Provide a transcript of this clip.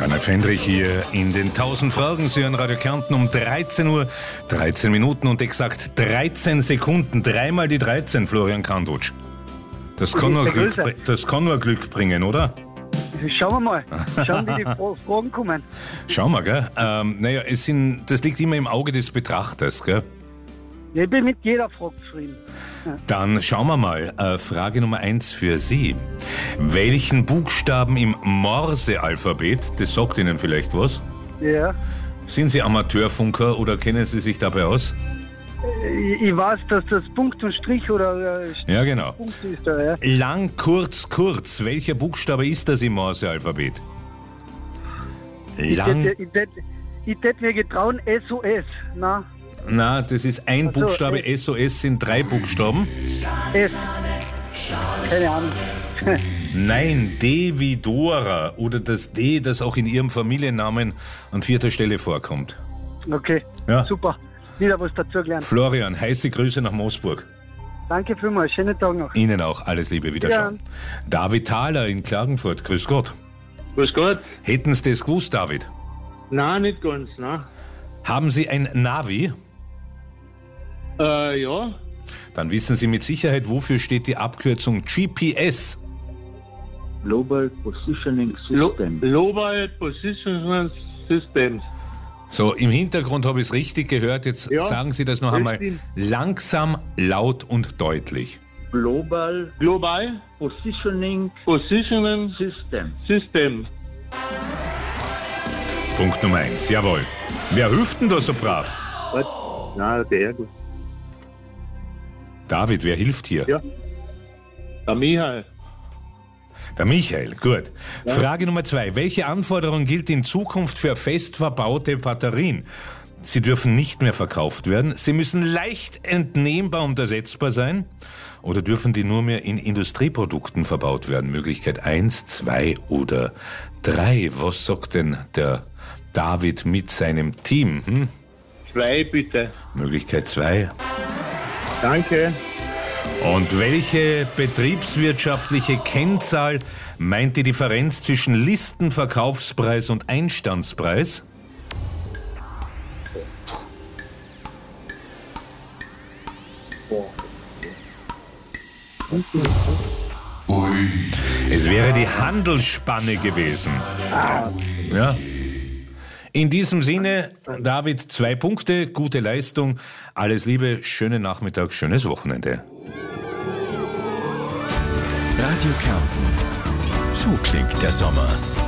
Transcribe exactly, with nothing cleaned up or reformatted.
Reinhard Fendrich hier in den tausend Fragen. Sie hören Radio Kärnten um dreizehn Uhr, dreizehn Minuten und exakt dreizehn Sekunden. Dreimal die dreizehn, Florian Kandutsch. Das kann, nur Glück, das kann nur Glück bringen, oder? Schauen wir mal. Schauen, wie die Fragen kommen. Schauen wir, gell? Ähm, naja, es sind, das liegt immer im Auge des Betrachters, gell? Ich bin mit jeder Frage zufrieden. Ja. Dann schauen wir mal. Äh, Frage Nummer eins für Sie. Welchen Buchstaben im Morse-Alphabet, das sagt Ihnen vielleicht was? Ja. Sind Sie Amateurfunker oder kennen Sie sich dabei aus? Ich, ich weiß, dass das Punkt und Strich oder äh, Ja, genau. Punkt ist da, ja. Lang, kurz, kurz. Welcher Buchstabe ist das im Morse-Alphabet? Lang. Ich tät- ich tät mir getrauen S O S. Na, Na, das ist ein Also, Buchstabe. äh, S O S sind drei Buchstaben. S. Keine Ahnung. Nein, D wie Dora oder das D, das auch in Ihrem Familiennamen an vierter Stelle vorkommt. Okay, Ja. super. Wieder was dazu gelernt. Florian, heiße Grüße nach Moosburg. Danke vielmals. Schönen Tag noch. Ihnen auch alles Liebe, Wiederschauen. David Thaler in Klagenfurt, grüß Gott. Grüß Gott. Hätten Sie das gewusst, David? Nein, nicht ganz, nein. Haben Sie ein Navi? Äh, ja. Dann wissen Sie mit Sicherheit, wofür steht die Abkürzung G P S. Global Positioning Lo- System. Global Positioning Systems. So, im Hintergrund habe ich es richtig gehört. Jetzt Ja, sagen Sie das noch einmal richtig. langsam, laut und deutlich. Global Global Positioning Positioning System. System. Punkt Nummer eins, jawohl. Wer hilft denn da so brav? Was? Nein, der gut. David, wer hilft hier? Ja. Der Michael. Der Michael, gut. Frage Nummer zwei. Welche Anforderung gilt in Zukunft für fest verbaute Batterien? Sie dürfen nicht mehr verkauft werden. Sie müssen leicht entnehmbar und ersetzbar sein. Oder dürfen die nur mehr in Industrieprodukten verbaut werden? Möglichkeit eins, zwei oder drei. Was sagt denn der David mit seinem Team? Hm? Zwei, bitte. Möglichkeit zwei. Danke. Und welche betriebswirtschaftliche Kennzahl meint die Differenz zwischen Listenverkaufspreis und Einstandspreis? Es wäre die Handelsspanne gewesen. Ja. In diesem Sinne, David, zwei Punkte, gute Leistung, alles Liebe, schönen Nachmittag, schönes Wochenende. Radio Kärnten. So klingt der Sommer.